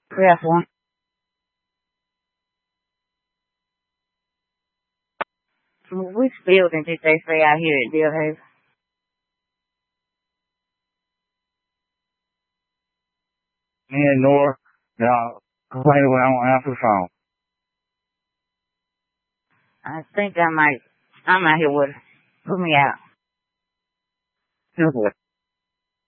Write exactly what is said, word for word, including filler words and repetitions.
Yes, one. Which building did they say out here at Deal Haven? Me and Nora, y'all complaining when I don't answer the phone. I think I might, I'm out here with her. Put me out. Simple.